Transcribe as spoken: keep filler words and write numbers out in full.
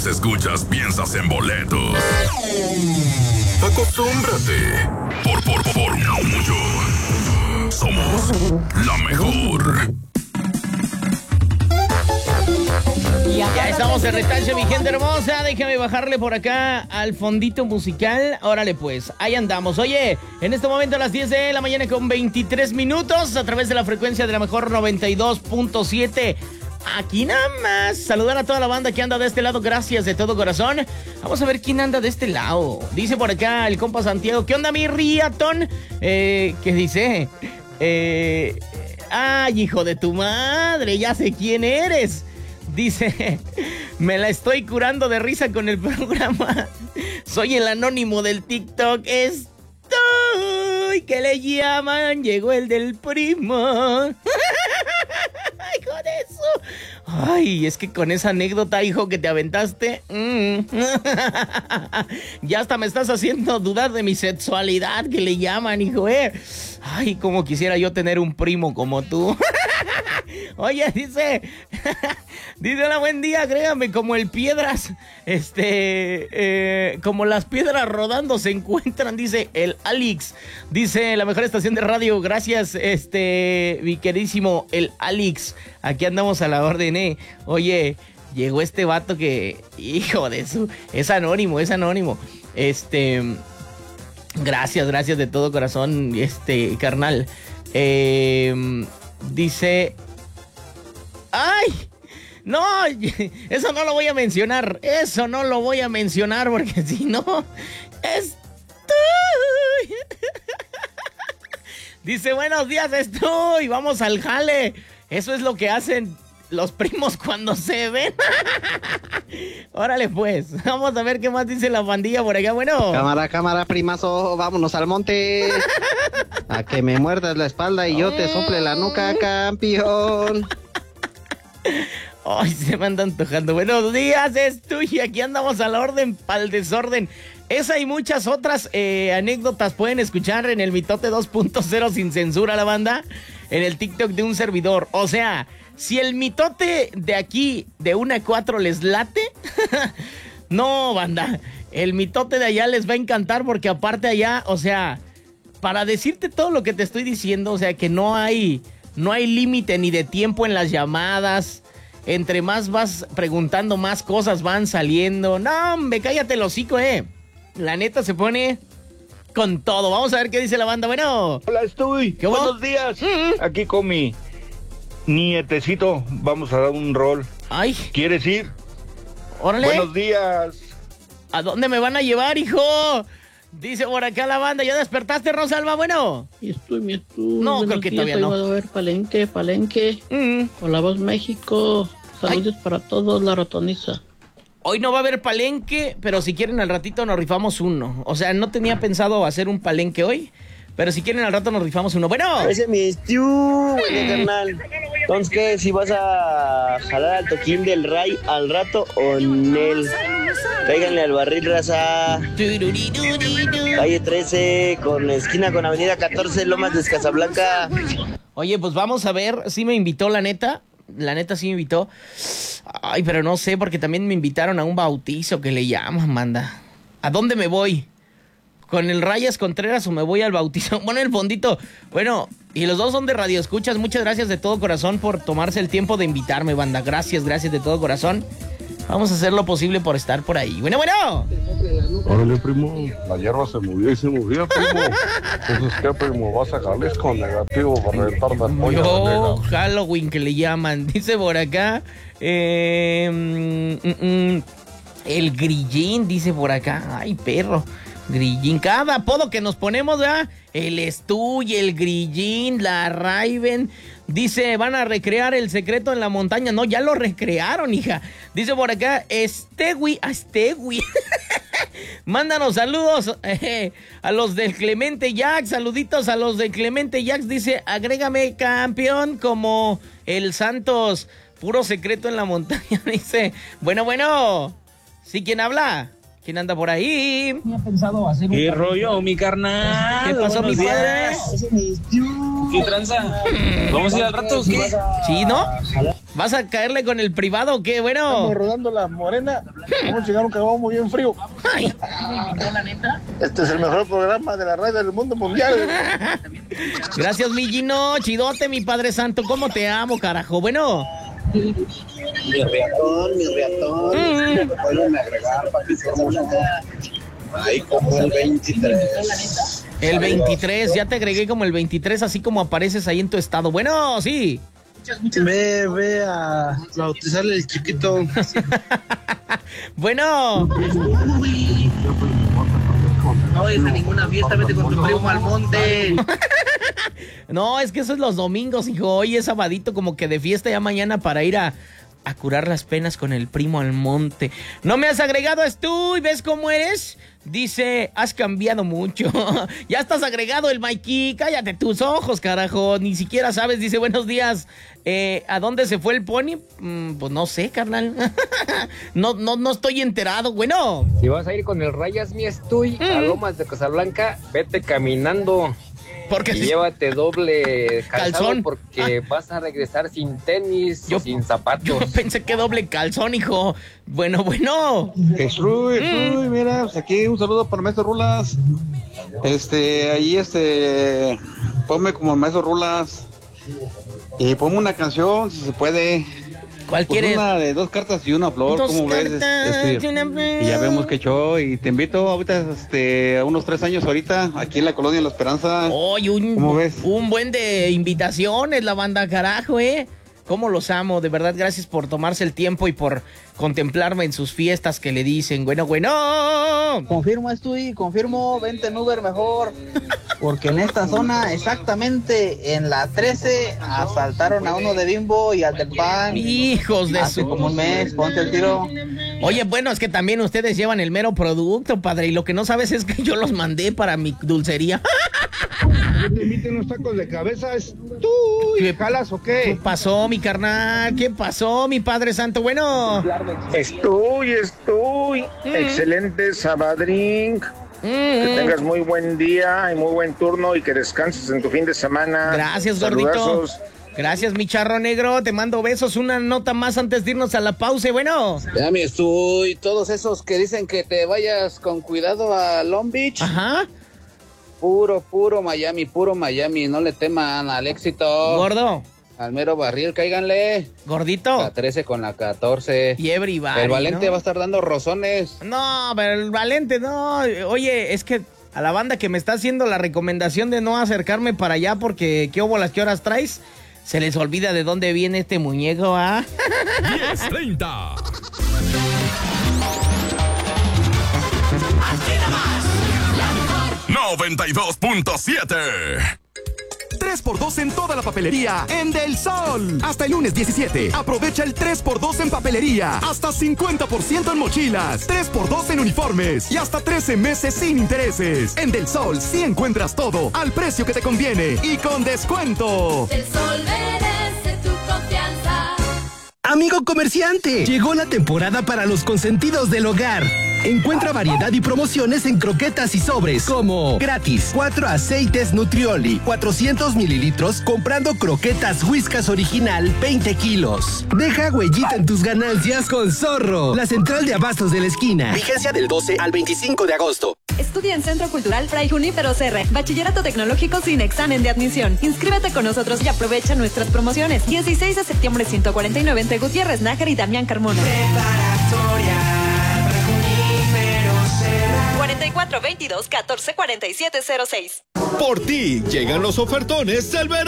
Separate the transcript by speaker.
Speaker 1: escuchas piensas en boletos. Acostúmbrate. Por, por, por mucho. Somos la mejor.
Speaker 2: Ya estamos en Retache, mi gente hermosa. Déjame bajarle por acá al fondito musical. Órale pues, ahí andamos. Oye, en este momento a las diez de la mañana con veintitrés minutos, a través de la frecuencia de la mejor noventa y dos punto siete. Aquí nada más. Saludar a toda la banda que anda de este lado, gracias de todo corazón. Vamos a ver quién anda de este lado. Dice por acá el compa Santiago. ¿Qué onda, mi riatón? Eh, ¿qué dice? Eh, ay, hijo de tu madre, ya sé quién eres. Dice, me la estoy curando de risa con el programa. Soy el anónimo del TikTok. Estoy, que le llaman, llegó el del primo. Hijo de eso. Ay, es que con esa anécdota, hijo, que te aventaste, mm. ya hasta me estás haciendo dudar de mi sexualidad, que le llaman, hijo, eh. Ay, cómo quisiera yo tener un primo como tú. Oye, dice, dice, hola, buen día, agrégame como el piedras, este, eh, como las piedras rodando se encuentran, dice el Alex, dice, la mejor estación de radio, gracias, este, mi queridísimo, el Alex, aquí andamos a la orden, eh, oye, llegó este vato que, hijo de su, es anónimo, es anónimo, este, gracias, gracias de todo corazón, este, carnal, eh, dice... ¡Ay! No, eso no lo voy a mencionar. Eso no lo voy a mencionar porque si no... Estoy... Dice, buenos días, estoy. Vamos al jale. Eso es lo que hacen los primos cuando se ven. Órale, pues. Vamos a ver qué más dice la pandilla por acá. Bueno.
Speaker 3: Cámara, cámara, primazo. Vámonos al monte. A que me muerdas la espalda y yo te sople la nuca, campeón.
Speaker 2: Ay, se me anda antojando. Buenos días, es tuya. Aquí andamos a la orden, pa'l desorden. Esa y muchas otras eh, anécdotas pueden escuchar en el Mitote dos punto cero sin censura, la banda, en el TikTok de un servidor. O sea, si el mitote de aquí, de una a cuatro, les late, no, banda, el mitote de allá les va a encantar porque aparte allá, o sea, para decirte todo lo que te estoy diciendo, o sea, que no hay... No hay límite ni de tiempo en las llamadas. Entre más vas preguntando, más cosas van saliendo. No, hombre, cállate el hocico, eh. La neta se pone con todo. Vamos a ver qué dice la banda. Bueno.
Speaker 4: Hola, estoy.
Speaker 2: ¿Qué
Speaker 4: Buenos días. Mm-hmm. Aquí con mi nietecito. Vamos a dar un rol.
Speaker 2: Ay.
Speaker 4: ¿Quieres ir?
Speaker 2: Órale.
Speaker 4: Buenos días.
Speaker 2: ¿A dónde me van a llevar, hijo? Dice por acá la banda, ¿ya despertaste, Rosalba? Bueno.
Speaker 5: Y estoy, mi estoy.
Speaker 2: No, creo que todavía no.
Speaker 5: A ver, Palenque, Palenque.
Speaker 2: Mm.
Speaker 5: Con la voz México. Saludos Ay. Para todos, la ratoniza.
Speaker 2: Hoy no va a haber palenque, pero si quieren al ratito nos rifamos uno. O sea, no tenía pensado hacer un palenque hoy, pero si quieren al rato nos rifamos uno. Bueno.
Speaker 6: Ese es mi Stu, bueno, carnal. Entonces, ¿qué? ¿Si vas a jalar al toquín del Ray al rato o Nel? Péganle al barril, raza. Calle trece, con esquina con avenida catorce, Lomas de Casablanca.
Speaker 2: Oye, pues vamos a ver, sí me invitó la neta. La neta sí me invitó. Ay, pero no sé, porque también me invitaron a un bautizo que le llaman, manda. ¿A dónde me voy? ¿Con el Rayas Contreras o me voy al bautizo? Bueno, el fondito. Bueno, y los dos son de Radio Escuchas. Muchas gracias de todo corazón por tomarse el tiempo de invitarme, banda. Gracias, gracias de todo corazón. Vamos a hacer lo posible por estar por ahí. Bueno, bueno.
Speaker 7: Órale, primo. La hierba se movía y se movía, primo. Entonces, ¿qué, primo? ¿Vas a Jalisco negativo para reventar las pollas?
Speaker 2: Yo, Halloween, que le llaman. Dice por acá. Eh, mm, mm, el grillín, dice por acá. Ay, perro. Grillín. Cada apodo que nos ponemos, ¿verdad? El Estuy, el Grillín, la Raven. Dice, van a recrear El Secreto en la Montaña. No, ya lo recrearon, hija. Dice por acá, Estegui, a Estegui. Mándanos saludos eh, a los del Clemente Jax. Saluditos a los del Clemente Jax. Dice, agrégame, campeón, como el Santos. Puro Secreto en la Montaña. Dice, bueno, bueno. ¿Sí quién habla? ¿Quién anda por ahí?
Speaker 8: Tenía pensado hacer un...
Speaker 9: ¿Qué rollo, mi carnal?
Speaker 2: ¿Qué pasó, mi padre?
Speaker 9: ¿Qué tranza? ¿Vamos a ir al rato o qué?
Speaker 2: ¿Sí, no? ¿Vas a caerle con el privado o qué? Bueno.
Speaker 8: Estamos rodando la morena. Vamos a llegar a un cagón muy bien frío.
Speaker 2: Ay.
Speaker 8: Este es el mejor programa de la radio del mundo mundial.
Speaker 2: Gracias, mi Gino. Chidote, mi Padre Santo. ¿Cómo te amo, carajo? Bueno.
Speaker 10: Mi riatón, mi riatón. Mm. Vuelven a agregar, papi, ahí como el veintitrés.
Speaker 2: El veintitrés, ya te agregué como el veintitrés, así como apareces ahí en tu estado. Bueno, sí.
Speaker 10: Ve, ve a bautizarle el chiquito.
Speaker 2: Bueno.
Speaker 9: No vayas a ninguna fiesta, vete con tu primo al monte.
Speaker 2: No, es que eso es los domingos, hijo. Hoy es sabadito como que de fiesta, ya mañana para ir a, a curar las penas con el primo al monte. ¿No me has agregado a tú y ves cómo eres? Dice, has cambiado mucho. Ya estás agregado el Mikey. Cállate tus ojos, carajo. Ni siquiera sabes. Dice, buenos días. Eh, ¿A dónde se fue el pony? Mm, pues no sé, carnal. no, no, no estoy enterado. Bueno.
Speaker 11: Si vas a ir con el Rayas Mi Estuy mm. a Lomas de Casablanca, vete caminando.
Speaker 2: Porque
Speaker 11: y
Speaker 2: si...
Speaker 11: llévate doble calzado
Speaker 2: calzón
Speaker 11: porque ah. vas a regresar sin tenis
Speaker 2: yo,
Speaker 11: o sin zapatos.
Speaker 2: Yo pensé que doble calzón, hijo. Bueno, bueno.
Speaker 12: Estruy, Estruy, mm. mira, pues aquí un saludo para el maestro Rulas. Este, ahí este, ponme como el maestro Rulas y ponme una canción, si se puede.
Speaker 2: ¿Cuál
Speaker 12: pues
Speaker 2: quieres?
Speaker 12: Una de dos cartas y una flor,
Speaker 2: dos
Speaker 12: ¿cómo ves? Este,
Speaker 2: una...
Speaker 12: Y ya vemos que show. Y te invito ahorita, este, a unos tres años ahorita, aquí en la Colonia La Esperanza.
Speaker 2: Oh, y un,
Speaker 12: ¿cómo ves?
Speaker 2: Un buen de invitaciones, la banda, carajo, ¿eh? Cómo los amo, de verdad, gracias por tomarse el tiempo y por contemplarme en sus fiestas que le dicen, bueno, bueno.
Speaker 13: Confirmo, estoy, confirmo, vente en Uber mejor, porque en esta zona, exactamente en la trece, asaltaron a uno de Bimbo y al del Pan.
Speaker 2: Hijos de
Speaker 13: hace
Speaker 2: su...
Speaker 13: como un mes, ponte el tiro.
Speaker 2: Oye, bueno, es que también ustedes llevan el mero producto, padre, y lo que no sabes es que yo los mandé para mi dulcería.
Speaker 8: Yo te invito unos tacos de cabeza, es tú, ¿y jalas o qué?
Speaker 2: ¿Qué pasó, mi carnal? ¿Qué pasó, mi Padre Santo? Bueno...
Speaker 4: Estoy, estoy. Mm. Excelente sabadrín. Mm. Que tengas muy buen día y muy buen turno y que descanses en tu fin de semana.
Speaker 2: Gracias,
Speaker 4: Saludazos.
Speaker 2: gordito. Gracias, mi charro negro. Te mando besos. Una nota más antes de irnos a la pausa. Bueno.
Speaker 13: Ya mi estoy. Todos esos que dicen que te vayas con cuidado a Long Beach.
Speaker 2: Ajá.
Speaker 13: Puro, puro Miami, puro Miami. No le teman al éxito.
Speaker 2: Gordo.
Speaker 13: Al mero barril, cáiganle.
Speaker 2: Gordito.
Speaker 13: La trece con la catorce.
Speaker 2: Y everybody,
Speaker 13: el Valente, ¿no? Va a estar dando rozones.
Speaker 2: No, pero el Valente no. Oye, es que a la banda que me está haciendo la recomendación de no acercarme para allá porque qué bolas, qué horas traes, se les olvida de dónde viene este muñeco, ¿ah?
Speaker 1: diez treinta. noventa y dos punto siete.
Speaker 14: tres por dos en toda la papelería en Del Sol. Hasta el lunes diecisiete. Aprovecha el tres por dos en papelería. Hasta cincuenta por ciento en mochilas. tres por dos en uniformes. Y hasta trece meses sin intereses. En Del Sol sí encuentras todo al precio que te conviene y con descuento.
Speaker 15: Del Sol merece tu confianza.
Speaker 16: Amigo comerciante, llegó la temporada para los consentidos del hogar. Encuentra variedad y promociones en croquetas y sobres, como gratis, cuatro aceites Nutrioli, cuatrocientos mililitros, comprando croquetas Whiskas original, veinte kilos. Deja huellita en tus ganancias con Zorro, la central de abastos de la esquina. Vigencia del doce al veinticinco de agosto.
Speaker 17: Estudia en Centro Cultural Fray Junípero Serra, Bachillerato Tecnológico sin examen de admisión. Inscríbete con nosotros y aprovecha nuestras promociones. dieciséis de septiembre ciento cuarenta y nueve entre Gutiérrez Nájar y Damián Carmona.
Speaker 15: Preparatoria Fray Junípero Serra.
Speaker 17: cuarenta y cuatro veintidós catorce cuarenta y siete cero seis.
Speaker 18: Por ti llegan los ofertones del verano.